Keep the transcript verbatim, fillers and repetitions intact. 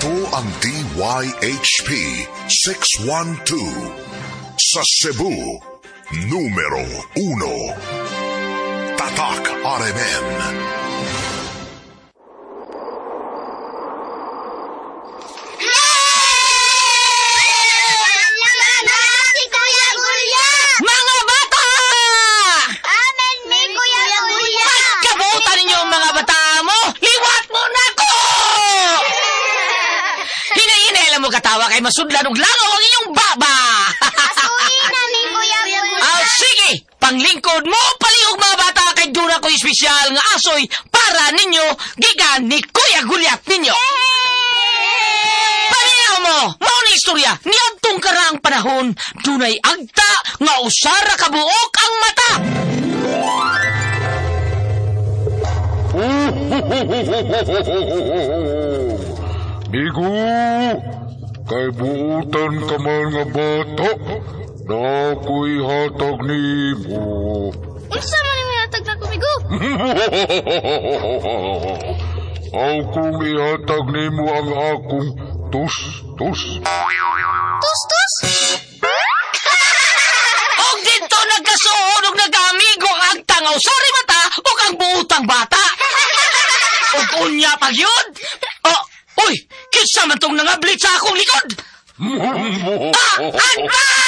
Ito ang D Y H P six one two sa Cebu, numero uno. Tatak R M N. Mga bata! Amen, mi Kuya Gulya! Kabutan ninyo ang mga bata mo! Liwat mo na ko! Hinahinela mo katawa kay masudlan og langaw ang iyong baba! Asuhin na mi Kuya Gulya! Ah, sige! Panglingkod mo, palihog mga bata kay dura ko espesyal nga asoy para ninyo gigan ni Kuya Gulyat ninyo! Paniyaw mo! Mao ni istorya, niadtong karang panahon, dunay agta nga usara kabuok ang mata! Bigo, kay buutan ka man nga bata, na ako'y hatag ni mo. Unsa man yung hatag na kumigo? Akong ihatag ni mo ang akong tus-tus. Tustos? Og dito nagkasuod og nagamigo ang tangaw sorry mata o ang buutang bata. Og unya pag yun. Oh, uy, kinsa man tong nangablit sa akong likod? Ah, agba!